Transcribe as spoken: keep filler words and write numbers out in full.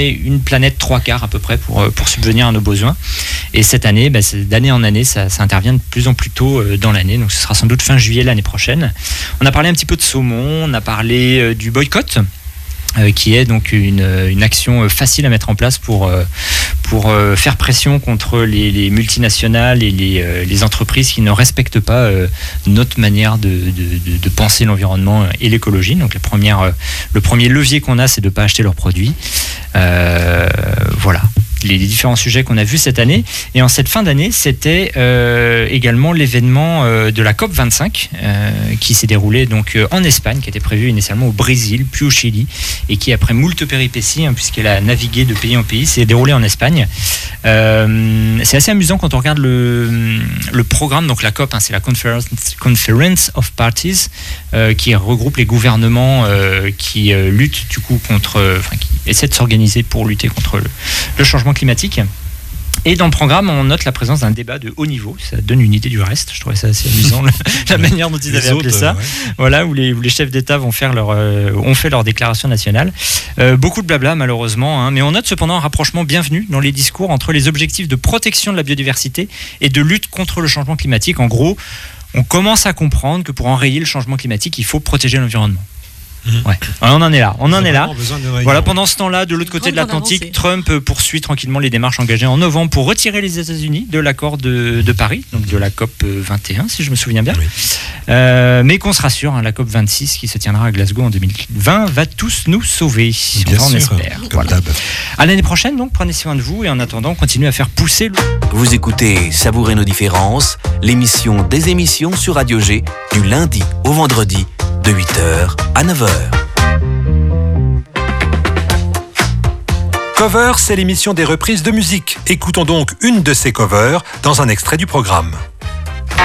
une planète trois quarts à peu près pour, pour subvenir à nos besoins. Et cette année, bah, d'année en année, ça, ça intervient de plus en plus tôt dans l'année. Donc ce sera sans doute fin juillet l'année prochaine. On a parlé un petit peu de saumon, on a parlé du boycott, euh, qui est donc une, une action facile à mettre en place pour, pour faire pression contre les, les multinationales et les, les entreprises qui ne respectent pas notre manière de, de, de penser l'environnement et l'écologie. Donc la première, le premier levier qu'on a, c'est de ne pas acheter leurs produits. Euh, voilà. Les, les différents sujets qu'on a vus cette année. Et en cette fin d'année, c'était euh, également l'événement euh, de la COP vingt-cinq euh, qui s'est déroulé donc, euh, en Espagne, qui était prévu initialement au Brésil, puis au Chili, et qui, après moult péripéties, hein, puisqu'elle a navigué de pays en pays, s'est déroulé en Espagne. Euh, c'est assez amusant quand on regarde le, le programme, donc la COP, hein, c'est la Conference, Conference of Parties, euh, qui regroupe les gouvernements euh, qui euh, luttent du coup contre, euh, enfin, qui essaient de s'organiser pour lutter contre le, le changement climatique. Et dans le programme, on note la présence d'un débat de haut niveau. Ça donne une idée du reste. Je trouvais ça assez amusant, la manière dont ils avaient appelé ça. Ouais. Voilà, où les, où les chefs d'État vont faire leur, euh, ont fait leur déclaration nationale. Euh, beaucoup de blabla, malheureusement. Hein, mais on note cependant un rapprochement bienvenu dans les discours entre les objectifs de protection de la biodiversité et de lutte contre le changement climatique. En gros, on commence à comprendre que pour enrayer le changement climatique, il faut protéger l'environnement. Mmh. Ouais. On en est là, on en est là. Voilà, pendant ce temps-là, de l'autre côté de l'Atlantique, Trump poursuit tranquillement les démarches engagées en novembre pour retirer les États-Unis de l'accord de, de Paris, donc de la COP vingt et un, si je me souviens bien. Oui. Euh, mais qu'on se rassure, hein, la COP vingt-six qui se tiendra à Glasgow en deux mille vingt va tous nous sauver. Bien on sûr, espère. Voilà. À l'année prochaine, donc, prenez soin de vous et en attendant, continuez à faire pousser le... Vous écoutez Savourer nos différences, l'émission des émissions sur Radio G, du lundi au vendredi, de huit heures à neuf heures. Cover, c'est l'émission des reprises de musique. Écoutons donc une de ces covers dans un extrait du programme.